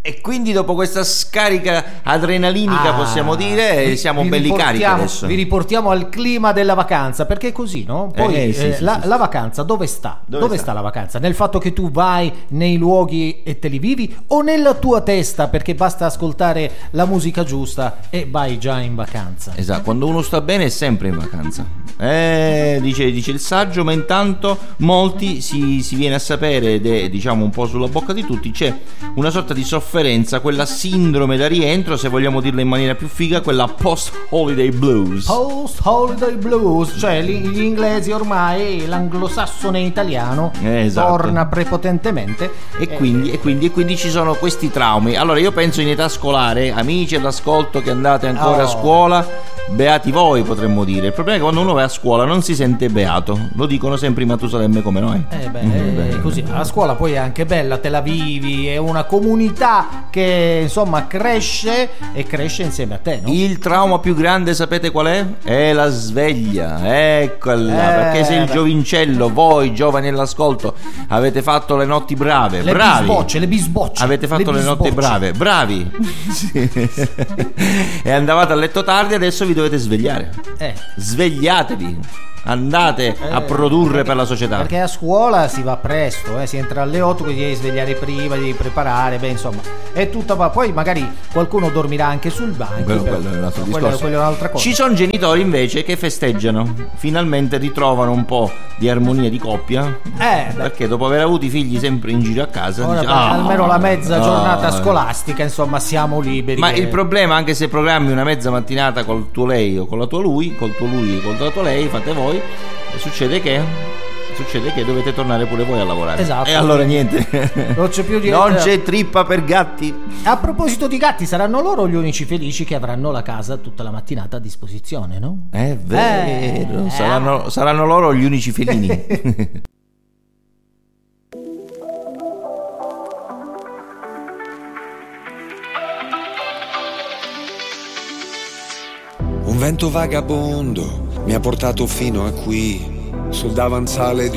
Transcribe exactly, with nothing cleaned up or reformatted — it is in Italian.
E quindi dopo questa scarica adrenalinica, ah, possiamo dire, vi, siamo vi belli carichi adesso. Vi riportiamo al clima della vacanza, perché è così, no? Poi eh, sì, eh, sì, la, sì, la vacanza dove sta? Dove, dove sta? sta la vacanza? Nel fatto che tu vai nei luoghi e te li vivi, o nella tua testa, perché basta ascoltare la musica giusta e vai già in vacanza? Esatto, quando uno sta bene è sempre in vacanza. Eh, dice, dice il saggio, ma intanto molti si, si viene a sapere, ed è diciamo un po' sulla bocca di tutti, c'è una sorta di sofferenza, quella sindrome da rientro, se vogliamo dirla in maniera più figa, quella post-holiday blues. Post-holiday blues, cioè gli inglesi ormai, l'anglosassone italiano eh, esatto. torna prepotentemente. E, eh, quindi, e, quindi, e quindi ci sono questi traumi. Allora io penso in età scolare, amici all'ascolto che andate ancora oh. a scuola, beati voi potremmo dire. Il problema è che quando uno va a scuola non si sente beato, lo dicono sempre i Matusalemme come noi. Eh beh, mm-hmm. è così. La scuola poi è anche bella, te la vivi, è una comunità che insomma cresce e cresce insieme a te, no? Il trauma più grande sapete qual è? È la sveglia, eccola, eh, perché se il beh. giovincello, voi giovani all'ascolto, avete fatto le notti brave, le bravi, bisbocce, le bisbocce, avete fatto le, le notti brave, bravi, sì. E andavate a letto tardi, adesso vi dovete svegliare, eh. svegliatevi, andate eh, a produrre perché, per la società, perché a scuola si va presto, eh, si entra alle otto, quindi devi svegliare prima, devi preparare, beh insomma è tutto, poi magari qualcuno dormirà anche sul banco, quello, quello è un altro quello, discorso. Quello è un'altra cosa. Ci sono genitori invece che festeggiano, finalmente ritrovano un po' di armonia di coppia, eh, perché dopo aver avuto i figli sempre in giro a casa ora, dice, beh, ah, almeno la mezza giornata ah, scolastica insomma siamo liberi. Ma che... il problema, anche se programmi una mezza mattinata col tuo lei o con la tua lui, col tuo lui o con la tua lei, fate voi, succede che succede che dovete tornare pure voi a lavorare. Esatto. E allora niente, non c'è più niente. Non c'è trippa per gatti. A proposito di gatti, saranno loro gli unici felici che avranno la casa tutta la mattinata a disposizione, no? È vero, eh, saranno, saranno loro gli unici felini. Un vento vagabondo mi ha portato fino a qui, sul davanzale di